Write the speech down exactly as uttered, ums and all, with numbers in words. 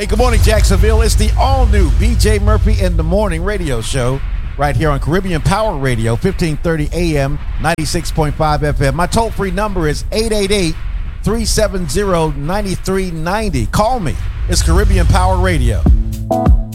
Hey, good morning, Jacksonville. It's the all-new B J Murphy in the Morning radio show right here on Caribbean Power Radio, fifteen thirty A M, ninety-six point five F M. My toll-free number is eight eight eight, three seven zero, nine three nine zero. Call me. It's Caribbean Power Radio.